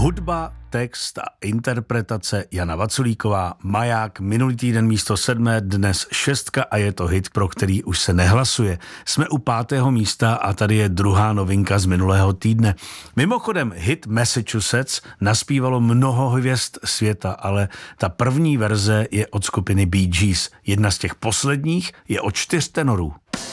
Hudba, text a interpretace Jana Vaculíková, Maják, minulý týden místo 7, dnes 6 a je to hit, pro který už se nehlasuje. Jsme u 5. místa a tady je druhá novinka z minulého týdne. Mimochodem hit Massachusetts naspívalo mnoho hvězd světa, ale ta první verze je od skupiny Bee Gees. Jedna z těch posledních je od 4 tenorů.